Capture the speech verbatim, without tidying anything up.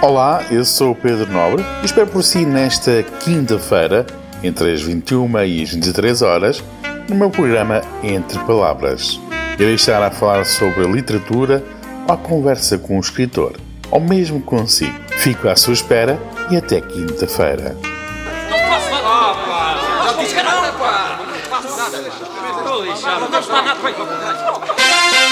Olá, eu sou o Pedro Nobre e espero por si nesta quinta-feira, entre as vinte e uma e as vinte e três horas, no meu programa Entre Palavras. Irei estar a falar sobre a literatura ou a conversa com o escritor, ou mesmo consigo. Fico à sua espera e até quinta-feira. Não faço nada! Ah, pá! Já disse que não, pá! Não faço nada! Não está nada bem!